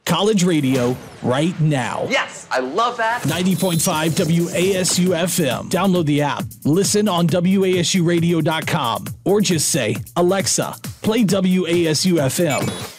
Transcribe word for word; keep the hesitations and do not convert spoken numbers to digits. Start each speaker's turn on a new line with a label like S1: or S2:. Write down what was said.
S1: college radio right now.
S2: Yes, I love that.
S1: ninety point five W A S U F M. Download the app. Listen on W A S U radio dot com or just say, Alexa, play W A S U F M.